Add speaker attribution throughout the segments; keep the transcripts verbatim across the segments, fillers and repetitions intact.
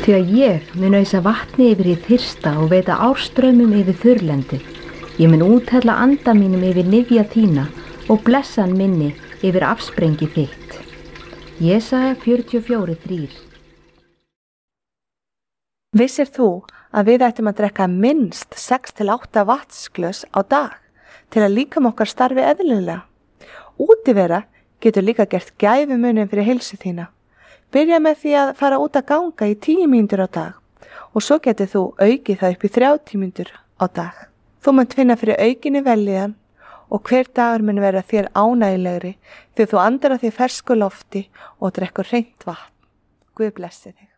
Speaker 1: Því að ég mun ausa vatni yfir í þyrsta og veita árströmmum yfir þurrlendið. Ég mun úthella anda mínum yfir nifja þína og blessan minni yfir afsprengi þitt. Jesaja fjörutíu og fjögur þrjú.
Speaker 2: Vissir þú að við ættum að drekka minnst sex til átta vatnsglös á dag til að líkam okkar starfi eðlilega? Útivera getur líka gert gæfumuninn fyrir heilsu þína. Byrja með því að fara út að ganga í tíu mínútur á dag og svo getur þú aukið það upp í þrjátíu mínútur á dag. Þú munt finna fyrir aukinni vellíðan og hver dagur mun vera þér ánægilegri þegar þú andar að því fersku lofti og drekkur hreint vatn. Guð blessi þig.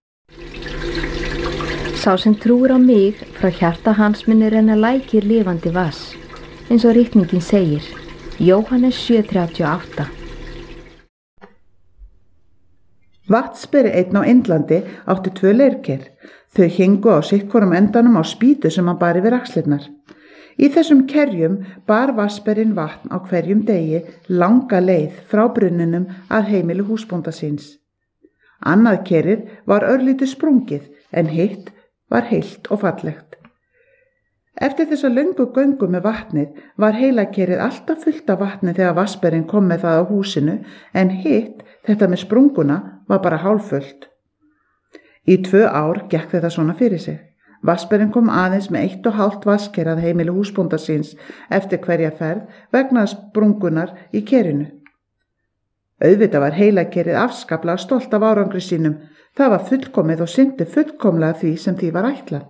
Speaker 1: Sá sem trúir á mig, frá hjarta hans muni renna lækir lifandi vass, eins og ritningin segir, Jóhannes sjö þrjátíu og átta.
Speaker 3: Vatnsberi einn á Indlandi átti tvö leirker. Þau héngu á sittvorum endanum á spýtu sem hann bar yfir axlirnar. Í þessum kerjum bar vatnsberinn vatn á hverjum degi langa leið frá brunninum að heimili húsbónda síns. Annað kerið var örlítið sprungið en hitt var heilt og fallegt. Eftir þessa löngu göngu með vatnið var heila kerið alltaf fullt af vatni þegar vatnsberinn kom með það á húsinu en hitt, þetta með sprunguna, var bara hálffullt. Í tvö ár gekk þetta svona fyrir sig. Vatnsberinn kom aðeins með eitt og hálft vatnsker að heimili húsbónda síns eftir hverja ferð vegna sprungunar í kerinu. Auðvitað var heila kerið afskaplega stolt af árangri sínum. Það var fullkomið og synti fullkomlega því sem því var ætlað.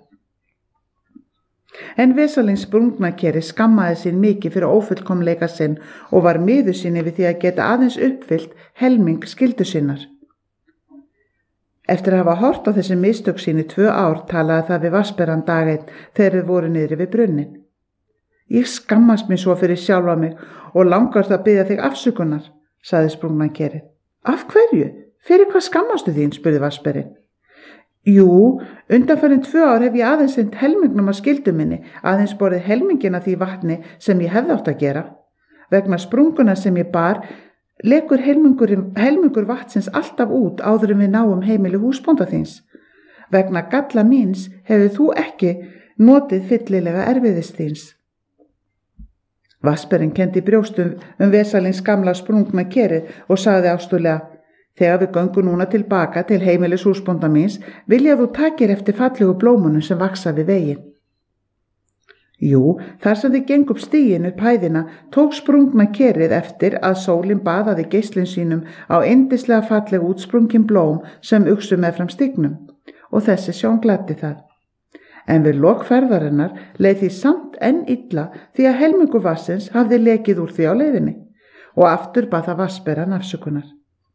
Speaker 3: En vesalings sprungnakeri skammaði sín mikið fyrir ófullkomleika sinn og var miður sín yfir því að geta aðeins uppfyllt helming skyldu sinnar. Eftir að hafa hort á þessi mistök sín í tvö ár talaði það við vatnsberann dag einn þegar þau voru niðri við brunnin. Ég skammast mér svo fyrir sjálfa mig og langar það að biðja þig afsökunar, sagði sprungnakerið. Af hverju? Fyrir hvað skammastu þín? Spurði vatnsberinn. Jú, undanfarin tvö ár hef ég aðeins sinnt helmingnum að skyldu minni, aðeins borið helmingina því vatni sem ég hefði átt að gera. Vegna sprunguna sem ég bar, lekur helmingur, helmingur vatnsins alltaf út áður en við náum heimili húsbónda þíns. Vegna galla míns hefur þú ekki notið fyllilega erfiðis þíns. Vatnsberinn kenndi brjóstum um vesalins gamla sprungna kerið og sagði ástúðlega: Þegar við göngum núna tilbaka til heimilis húsbónda míns, vilja þú takir eftir fallegu blómunum sem vaksa við veginn. Jú, þar sem þið geng upp stíginn upp hæðina, tók sprungna kerið eftir að sólin baðaði geislin sínum á yndislega fallegu útsprungin blóm sem uxu meðfram stígnum, og þessi sjón gladdi það. En við lok ferðarinnar leið því samt enn illa því að helmingur vassins hafði lekið úr því á leiðinni, og aftur bað það vatnsberann afsökunar.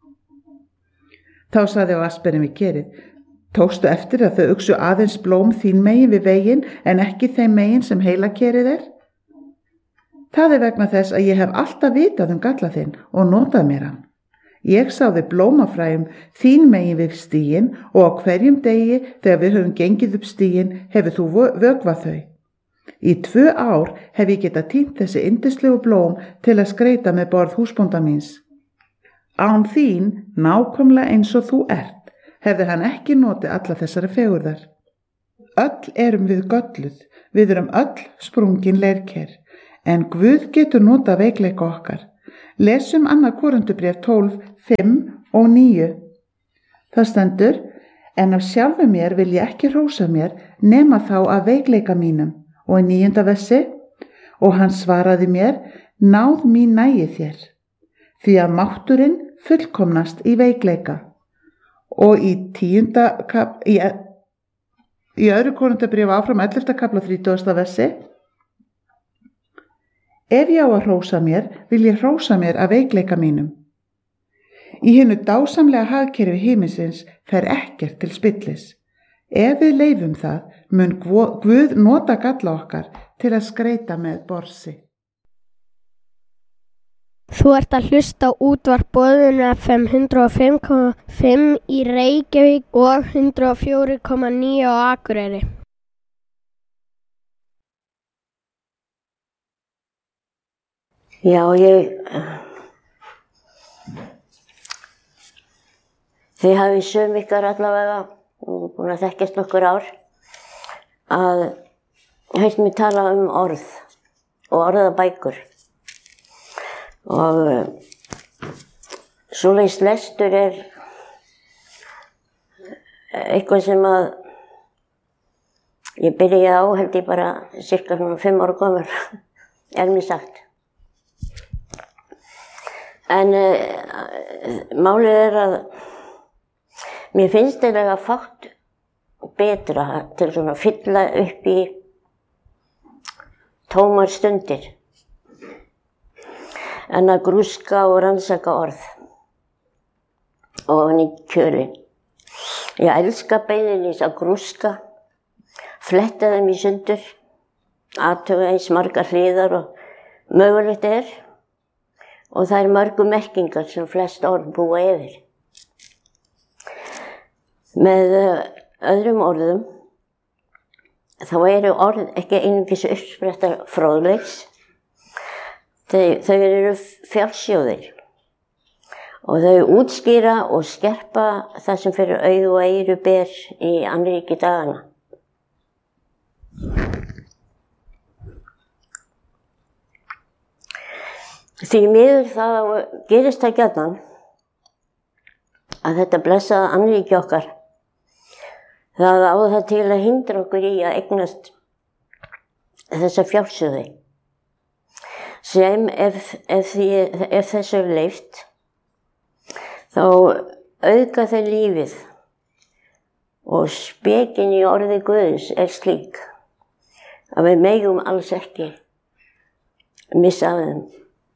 Speaker 3: Þá sagði vatnsberinn við kerið: Tókstu eftir að þau uxu aðeins blóm þín megin við veginn en ekki þeim megin sem heila kerið er? Það er vegna þess að ég hef alltaf vitað um galla þinn og notað mér hann. Ég sáði blómafræjum þín megin við stíginn og á hverjum degi þegar við höfum gengið upp stíginn hefur þú vökvað þau. Í tvö ár hef ég getað tínt þessi yndislegu blóm til að skreita með borð húsbónda míns. Án þín, nákvæmlega eins og þú ert, hefði hann ekki notið alla þessari fegurðar. Öll erum við gölluð, við erum öll sprungin leirker, en Guð getur notað veikleika okkar. Lesum annað Korintubréf tólf, fimm og níu. Það stendur: En af sjálfu mér vil ég ekki hrósa mér nema þá af veikleika mínum. Og í níunda versi: Og hann svaraði mér: Náð mín nægi þér, því að mátturinn fullkomnast í veikleika. Og í tíunda kap, í, í öðru Korintubréfi áfram ellefta kafla þrítugasta versi: Ef ég á að hrósa mér, vil ég hrósa mér af veikleika mínum. Í hinu dásamlega hagkerfi himinsins fer ekkert til spillis. Ef við leyfum það, mun Guð nota galla okkar til að skreita með borsi.
Speaker 4: Þú ert að hlusta á útvarp Boðun F M hundrað og fimm komma fimm í Reykjavík og hundrað og fjögur komma níu á Akureyri.
Speaker 5: Já, ég... Þið hafið sum ykkar allavega búin að þekkjast nokkur ár, að heilt mig tala um orð og orðabækur. Og svoleiðis lestur er eitthvað sem að ég byrjaði á, held ég bara cirka svona fimm ára gömul, er mér sagt. En uh, málið er að mér finnst eiginlega fátt betra til svona að fylla upp í tómar stundir en að grúska og rannsaka orð ofan í kjölinn. Ég elska beinlínis að grúska, fletta þeim í sundur, athuga eins margar hliðar og mögulegt er, og það er mörgu merkingar sem flest orð búa yfir. Með öðrum orðum, þá eru orð ekki einungis uppsprettar fróðleiks, þau, þau eru fjársjóðir og þau útskýra og skerpa það sem fyrir augu og eyru ber í annríki dagana. Því miður það gerist það gjarnan að þetta blessaða annríki okkar, það á það til að hindra okkur í að eignast þessa fjársjóði, sem ef, ef, því, ef þessu er leyft, þá auka þau lífið og spekin í orði Guðs er slík að við megum alls ekki missa af þeim.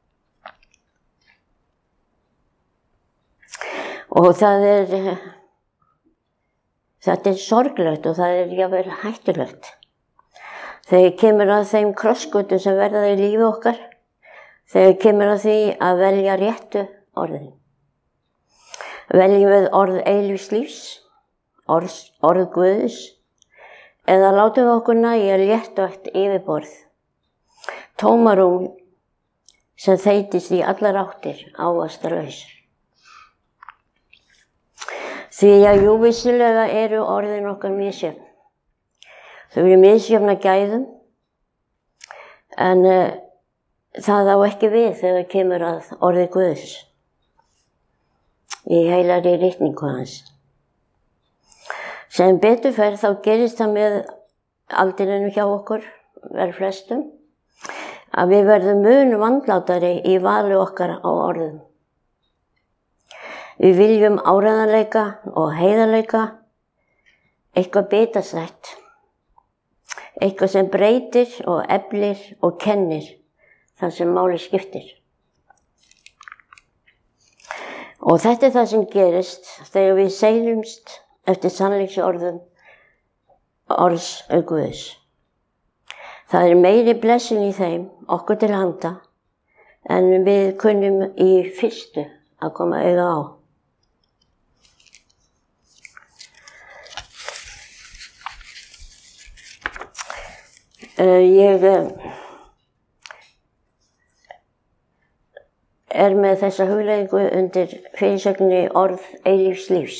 Speaker 5: Og það er, þetta er sorglegt og það er jafnvel hættulegt. Þegar kemur að þeim krossgötum sem verða í lífi okkar, þegar kemur að því að velja réttu orðin. Veljum við orð eilífs lífs, orð, orð Guðs, eða látum við okkur nægja léttvægt yfirborð, tómarúm sem þeytist í allar áttir ávaxtalaus. Því að jú vissulega eru orðin okkar misjöfn. Þau eru misjöfn að gæðum, en uh, það á ekki við þegar kemur að orði Guðs í heilagri ritningu hans. Sem betur fer þá gerist það með aldrinum hjá okkur, vel flestum, að við verðum mun vandlátari í vali okkar á orðum. Við viljum áreiðanleika og heiðarleika, eitthvað bitasætt, eitthvað sem breytir og eflir og kennir það sem máli skiptir. Og þetta er það sem gerist þegar við seilumst eftir sannleiksorðum orðs Guðs. Það er meiri blessun í þeim, okkur til handa, en við kunnum í fyrstu að koma auga á. Ég er með þessa hugleiðingu undir fyrirsögninni orð eilífs lífs.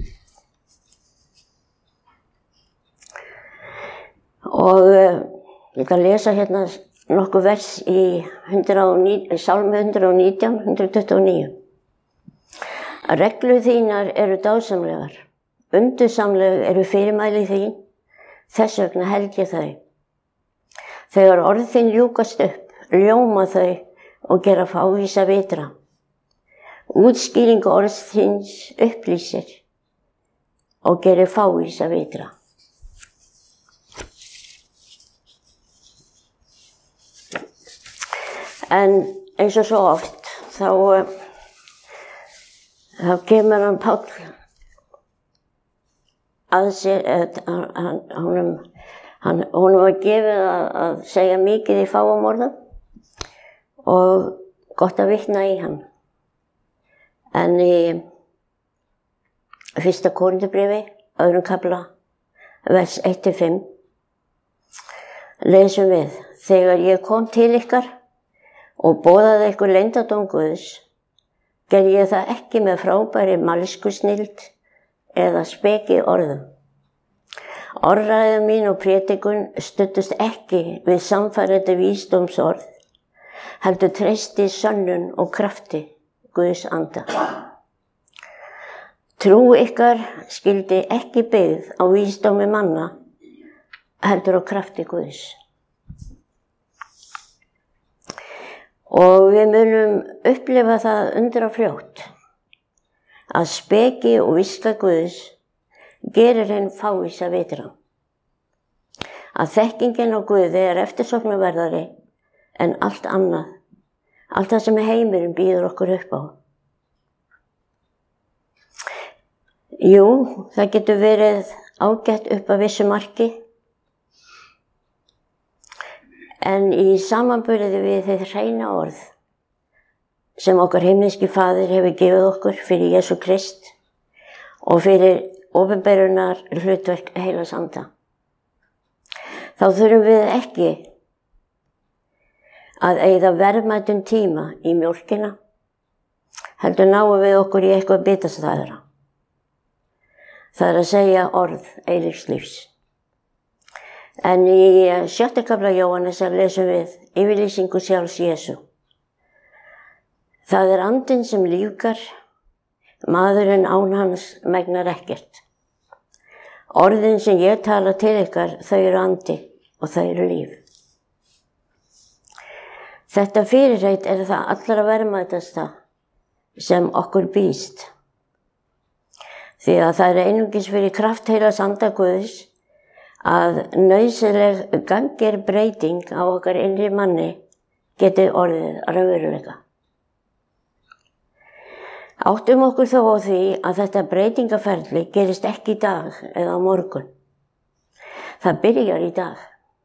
Speaker 5: Og ég ætla að lesa hérna nokkuð vers í Sálmi hundrað og nítján, hundrað tuttugu og níu. Reglur þínar eru dásamlegar, undursamleg eru fyrirmæli þín, þess vegna held ég þau. Þegar orð þín ljúkast upp, ljóma þau og gera fávísa vitra. Útskýring orðs þíns upplýsir og gerir fávísa vitra. En eins og svo oft, þá, þá kemur hann Páll að sér, hann, honum, hann, honum var gefið að, að segja mikið í fáum orðum og gott að vitna í hann. En í fyrsta Korinthubréfi, öðrum kafla, vers eitt til fimm, lesum við: Þegar ég kom til ykkar og boðaði ykkur leyndardóm Guðs, gerði ég það ekki með frábæri mælskusnilld eða speki orðum, Orðræða mín og prédikun studdust ekki við samfærandi vísdómsorð, heldur treysti sönnun og krafti Guðs anda. Trú ykkar skyldi ekki byggð á vísdómi manna, heldur á krafti Guðs. Og við munum upplifa það undra fljótt að speki og viska Guðs gerir hinn fávísa vitra. Að þekkingin á Guði er eftirsóknarverðari en allt annað, allt það sem heimurinn býður okkur upp á. Jú, það getur verið ágætt upp að vissu marki, en í samanburði við þið hreina orð sem okkar himneski Faðir hefur gefið okkur fyrir Jesú Krist og fyrir opinberunar hlutverk heilags anda, þá þurfum við ekki að eyða verðmætum tíma í mjólkina, heldur náum við okkur í eitthvað bitastæðara. Það er að segja orð eilífs lífs. En í sjötta kafla Jóhannesar lesum við yfirlýsingu sjálfs Jesú. Það er andinn sem lífgar, maðurinn án hans megnar ekkert. Orðin sem ég tala til ykkar, þau eru andi og þau eru líf. Þetta fyrirheit er það allra verðmætasta sem okkur býst. Því að það er einungis fyrir kraft heilags anda Guðs að nauðsynleg gangger breyting á okkar innri manni geti orðið raunveruleika. Áttum okkur þó á því að þetta breytingaferli gerist ekki í dag eða á morgun. Það byrjar í dag.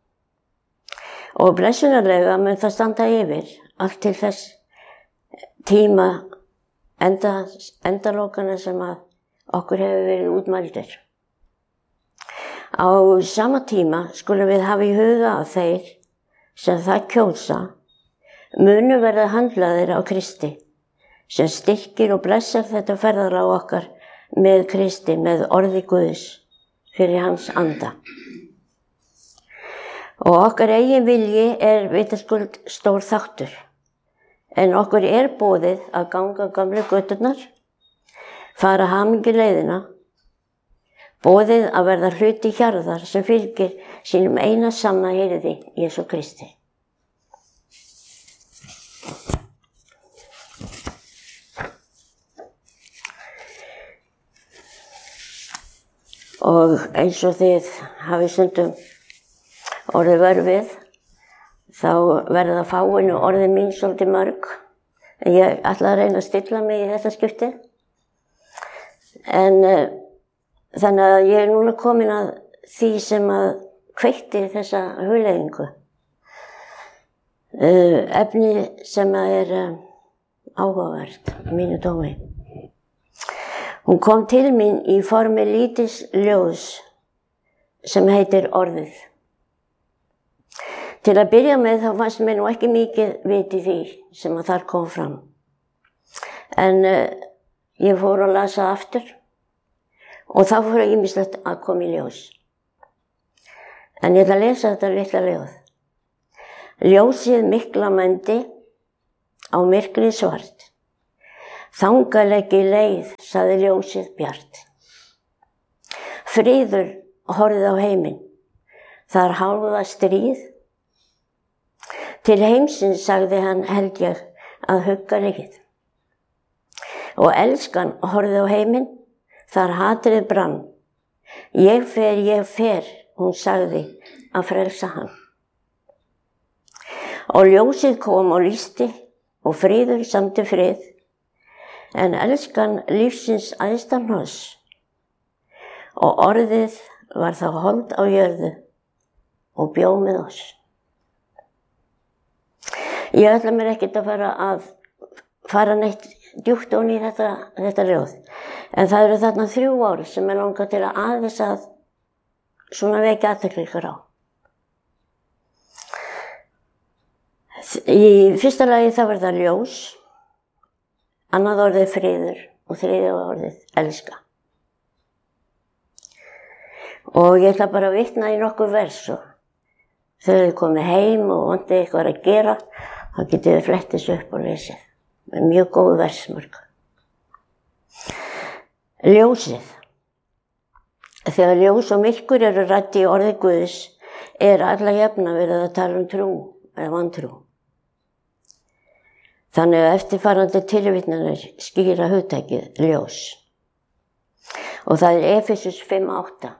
Speaker 5: Og blessunarlega mun það standa yfir allt til þess tíma enda, endalókana sem að okkur hefur verið útmældir. Á sama tíma skulum við hafa í huga að þeir sem það kjósa munu verða handlaðir á Kristi, sem styrkir og blessar þetta ferðalag okkar með Kristi, með orði Guðs fyrir hans anda. Og okkar eigin vilji er vitaskuld stór þáttur, en okkur er boðið að ganga gamlu göturnar, fara hamingjuleiðina, boðið að verða hluti hjarðar sem fylgir sínum eina sanna hirði, Jesú Kristi. Og eins og þið hafið stundum orðið vör við, þá verða fáinu orðið mín svolítið mörg. Ég ætla að reyna að stilla mig í þetta skipti. En uh, þannig að ég er núna komin að því sem að kveikti þessa hugleiðingu. Uh, efni sem að er uh, áhugavert, mínu dómi. Hún kom til mín í formi lítils ljóðs sem heitir Orðið. Til að byrja með þá fannst mér nú ekki mikið viti því sem að þar kom fram. En uh, ég fór að lasa aftur og þá fór að ýmislegt að koma í ljós. En ég ætla að lesa þetta litla ljóð. Ljósið mikla mændi á myrkrið svart. Þangað legg í leið, sagði ljósið bjart. Friður horfði á heiminn, þar hálfa stríð. Til heimsins sagði hann held ég að hugga leið. Og elskan horfði á heiminn, þar hatrið brann. Ég fer, ég fer, hún sagði að frelsa hann. Og ljósið kom og lýsti og friður samdi frið. En elskan lífsins æðsta hnoss og orðið var þá hold á jörðu og bjó með oss. Ég ætla mér ekkert að fara að fara neitt djúpt ofan í þetta, þetta ljóð, en það eru þarna þrjú ár sem er langað til að aðeins að svona vekja athygli ykkur á. Í fyrsta lagi það var það ljós. Annað orðið friður og þriðja orðið elska. Og ég ætla bara að vitna í nokkur vers og þegar þið komið heim og vantið eitthvað að gera, þá getið þið flettið svo upp og lesið. Með mjög góð versmörk. Ljósið. Þegar ljós og myrkur eru rædd í orði Guðs, er alla jafna verið að tala um trú eða vantrú. Þannig að eftirfarandi tilvitnanir skýra hugtakið ljós. Og það er Efesus fimm átta.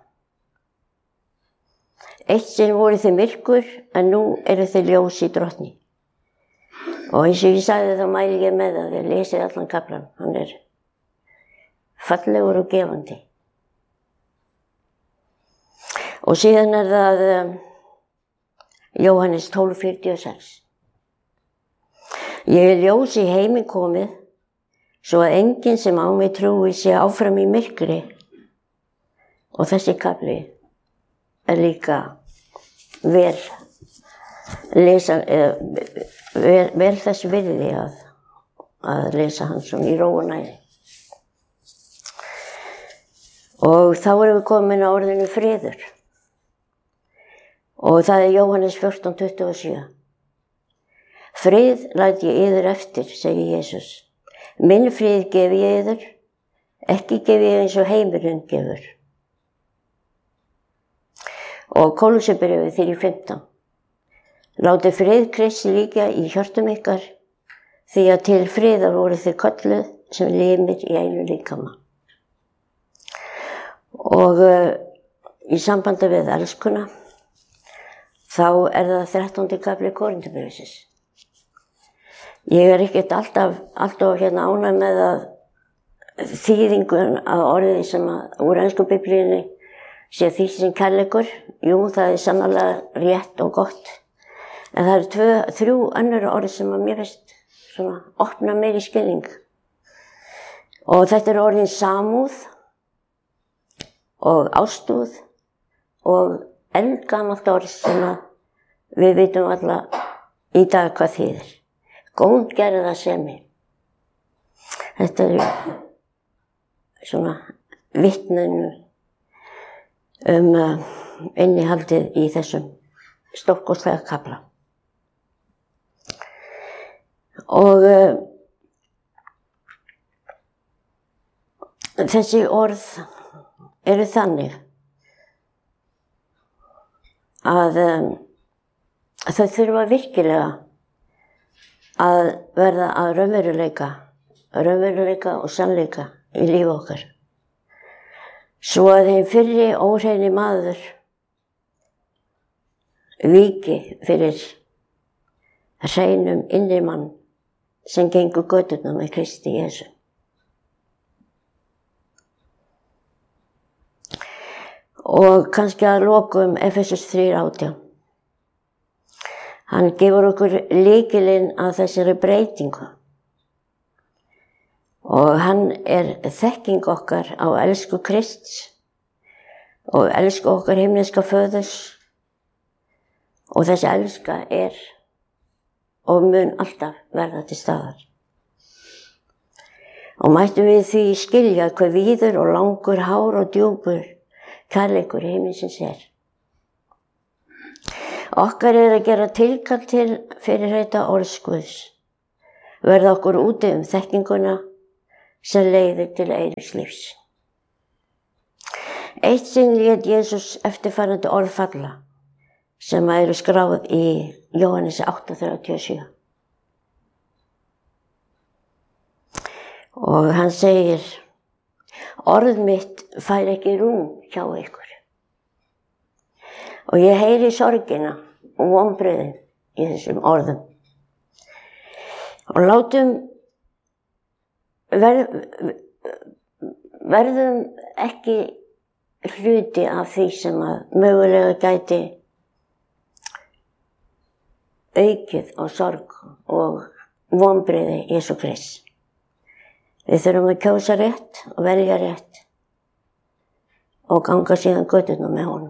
Speaker 5: Eitt sinn voru þið myrkur, en nú eru þið ljós í drottni. Og eins og ég sagði þá mæli ég með að þið lesið allan kaflan. Hann er fallegur og gefandi. Og síðan er það um, Jóhannes tólf fjörutíu og sex. Ég er ljós í heiminn komið, svo að enginn sem á mig trúi sé áfram í myrkri. Og þessi kafli er líka vel, lesa, vel, vel þess virði að, að lesa hann svona í ró og næði. Og þá erum við komin að orðinu friður. Og það er Jóhannes fjórtán tuttugu og sjö. Frið læt ég yður eftir, segir Jesús. Minn frið gef ég yður, ekki gef ég eins og heimurinn gefur. Og Kólussarbréfið þrjú fimmtán. Látið frið Kristi líka í hjörtum ykkar, því að til friðar voru þið kölluð sem limir í einu líkama. Og uh, í sambandi við elskuna, þá er það þrettándi kafli Korinthubréfsins. Ég er ekkert alltaf, alltaf hérna ánægð með að þýðingun af orðið sem að úr ensku biblíunni sé þýtt sem kærleikur. Jú, það er sannarlega rétt og gott. En það eru tvö, þrjú önnur orð sem að mér finnst svona opna meiri skilning. Og þetta eru orðin samúð og ástúð og eldgamalt orð sem að við vitum alla í dag hvað þýðir. Góðgerðarsemi. Þetta er svona vitnun um uh, innihaldið í þessum stórkostlega kafla. Og uh, þessi orð eru þannig að um, þau þurfa virkilega að verða að raunveruleika, raunveruleika og sannleika í lífi okkar. Svo að þeim fyrri óhreini maður víki fyrir hreinum innri mann sem gengur göturnar með Kristi Jesú. Og kannski að lokum Efesus þrjú átján. Hann gefur okkur lykilinn að þessari breytingu. Og hann er þekking okkar á elsku Krists og elsku okkar himneska föðurs. Og þessi elska er og mun alltaf verða til staðar. Og mættum við því skilja hve víður og langur, hár og djúpur kærleikur heiminsins er. Okkar er að gera tilkall til fyrirheita orðs Guðs. Verða okkur úti um þekkinguna sem leiðir til eilífs lífs. Eitt sinn lét Jesús eftirfarandi orð falla sem eru skráð í Jóhannes átta þrjátíu og sjö. Og hann segir, orð mitt fær ekki rúm hjá ykkur. Og ég heyri sorgina og vonbrigðin í þessum orðum. Og látum, ver, verðum ekki hluti af því sem að mögulega gæti aukið á sorg og vonbrigði Jesú Krists. Við þurfum að kjósa rétt og velja rétt og ganga síðan göturnar með honum.